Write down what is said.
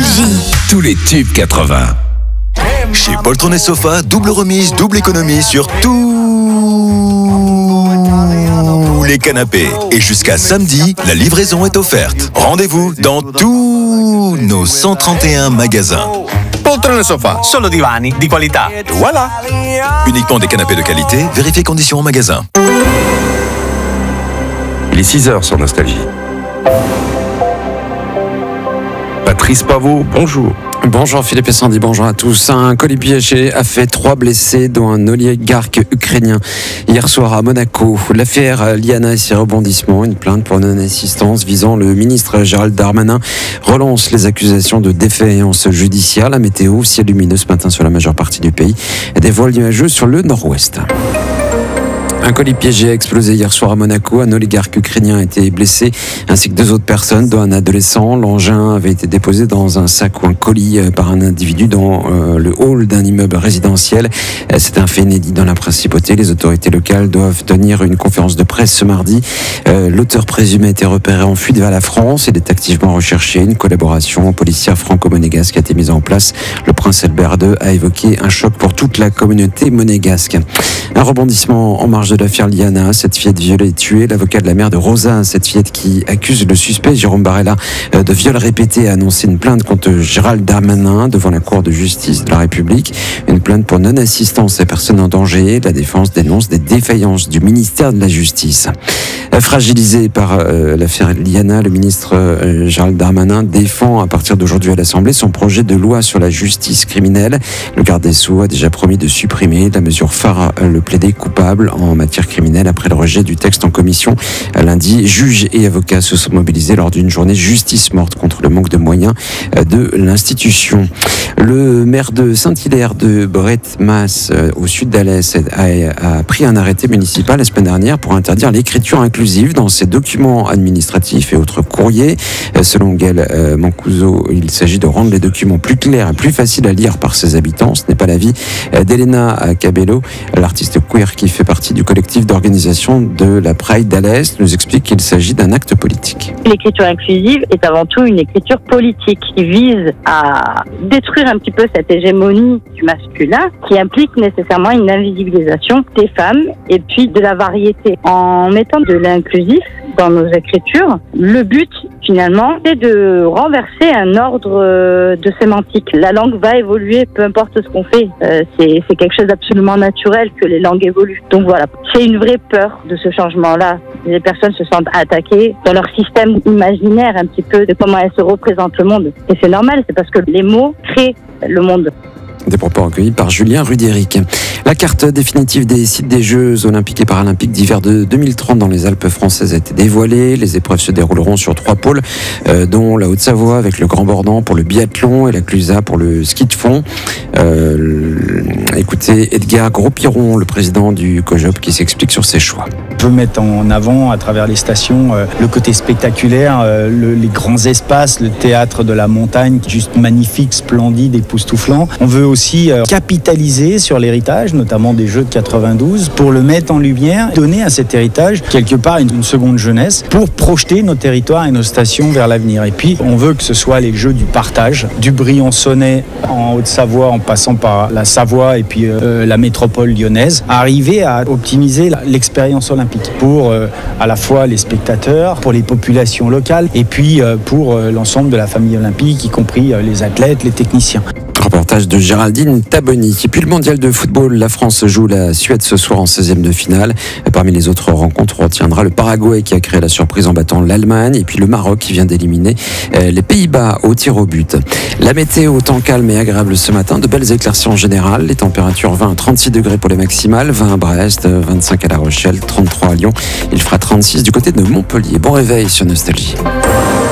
Nostalgie. Tous les tubes 80. Chez Poltron et Sofa, double remise, double économie sur tous les canapés. Et jusqu'à samedi, la livraison est offerte. Rendez-vous dans tous nos 131 magasins. Poltron e Sofa, solo divani di qualità. Et voilà. Uniquement des canapés de qualité, vérifiez conditions au magasin. Il est 6h sur Nostalgie. Patrice Pavot, bonjour. Bonjour Philippe et Sandy, bonjour à tous. Un colis piégé a fait 3 blessés, dont un oligarque ukrainien hier soir à Monaco. L'affaire Liana et ses rebondissements, une plainte pour non-assistance visant le ministre Gérald Darmanin relance les accusations de défaillance judiciaire. La météo, ciel lumineux ce matin sur la majeure partie du pays, des voiles nuageux sur le nord-ouest. Un colis piégé a explosé hier soir à Monaco. Un oligarque ukrainien a été blessé, ainsi que 2 autres personnes, dont un adolescent. L'engin avait été déposé dans un sac ou un colis par un individu dans le hall d'un immeuble résidentiel. C'est un fait inédit dans la principauté. Les autorités locales doivent tenir une conférence de presse ce mardi. L'auteur présumé a été repéré en fuite vers la France. Il est activement recherché. Une collaboration policière franco-monégasque a été mise en place. Le prince Albert II a évoqué un choc pour toute la communauté monégasque. Un rebondissement en marge de l'affaire Liana, cette fillette violée et tuée. L'avocat de la mère de Rosa, cette fillette qui accuse le suspect Jérôme Barella de viol répété, a annoncé une plainte contre Gérald Darmanin devant la Cour de justice de la République. Une plainte pour non-assistance à personnes en danger. La défense dénonce des défaillances du ministère de la Justice. Fragilisé par l'affaire Liana, le ministre Gérald Darmanin défend à partir d'aujourd'hui à l'Assemblée son projet de loi sur la justice criminelle. Le garde des Sceaux a déjà promis de supprimer la mesure phare, le plaider coupable en matière criminelle, après le rejet du texte en commission. Lundi, juges et avocats se sont mobilisés lors d'une journée justice morte contre le manque de moyens de l'institution. Le maire de Saint-Hilaire de Bret-Mas, au sud d'Alès, a pris un arrêté municipal la semaine dernière pour interdire l'écriture inclusive dans ses documents administratifs et autres courriers. Selon Gaël Mancuso, il s'agit de rendre les documents plus clairs et plus faciles à lire par ses habitants. Ce n'est pas l'avis d'Elena Cabello, l'artiste queer qui fait partie du collectif d'organisation de la Pride d'Alès, nous explique qu'il s'agit d'un acte politique. L'écriture inclusive est avant tout une écriture politique qui vise à détruire un petit peu cette hégémonie du masculin qui implique nécessairement une invisibilisation des femmes et puis de la variété. En mettant de l'inclusif dans nos écritures, le but finalement c'est de renverser un ordre de sémantique. La langue va évoluer, peu importe ce qu'on fait. C'est quelque chose d'absolument naturel que les langues évoluent. Donc voilà, c'est une vraie peur de ce changement-là. Les personnes se sentent attaquées dans leur système imaginaire un petit peu de comment elles se représentent le monde. Et c'est normal, c'est parce que les mots créent le monde. Des propos recueillis par Julien Rudéric. La carte définitive des sites des Jeux Olympiques et Paralympiques d'hiver de 2030 dans les Alpes françaises a été dévoilée. Les épreuves se dérouleront sur 3 pôles, dont la Haute-Savoie avec le Grand Bornand pour le biathlon et la Clusaz pour le ski de fond. Écoutez Edgar Gros-Piron, le président du COJOP, qui s'explique sur ses choix. Je veux mettre en avant à travers les stations le côté spectaculaire, les grands espaces, le théâtre de la montagne, juste magnifique, splendide, époustouflant. On veut aussi capitaliser sur l'héritage, notamment des Jeux de 92, pour le mettre en lumière, donner à cet héritage quelque part une seconde jeunesse pour projeter nos territoires et nos stations vers l'avenir. Et puis on veut que ce soit les Jeux du partage, du Briançonnais en Haute-Savoie en passant par la Savoie et puis la métropole lyonnaise, arriver à optimiser l'expérience olympique pour à la fois les spectateurs, pour les populations locales et puis pour l'ensemble de la famille olympique, y compris les athlètes, les techniciens. Reportage de Géraldine Taboni. Et puis le mondial de football, la France joue la Suède ce soir en 16e de finale. Parmi les autres rencontres, on retiendra le Paraguay qui a créé la surprise en battant l'Allemagne et puis le Maroc qui vient d'éliminer les Pays-Bas au tir au but. La météo, temps calme et agréable ce matin, de belles éclaircies en général. Les températures 20 à 36 degrés pour les maximales, 20 à Brest, 25 à La Rochelle, 33 à Lyon. Il fera 36 du côté de Montpellier. Bon réveil sur Nostalgie.